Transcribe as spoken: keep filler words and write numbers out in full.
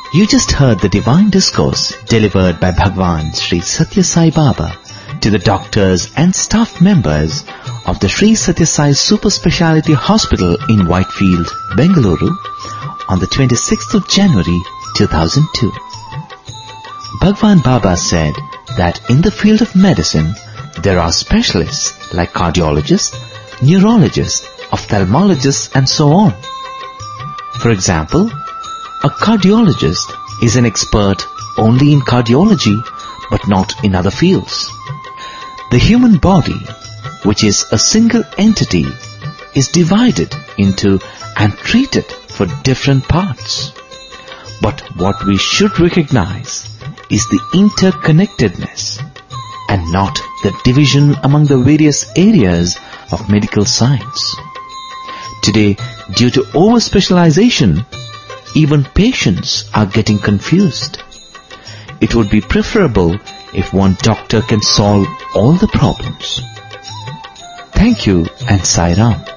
You just heard the divine discourse delivered by Bhagwan Sri Satya Sai Baba to the doctors and staff members of the Sri Satya Sai Super Speciality Hospital in Whitefield, Bengaluru on the twenty-sixth of January two thousand two. Bhagwan Baba said that in the field of medicine there are specialists like cardiologists, neurologists, ophthalmologists and so on. For example, a cardiologist is an expert only in cardiology but not in other fields. The human body, which is a single entity, is divided into and treated for different parts. But what we should recognize is the interconnectedness and not the division among the various areas of medical science. Today, due to over-specialization, even patients are getting confused. It would be preferable if one doctor can solve all the problems. Thank you and Sai Ram.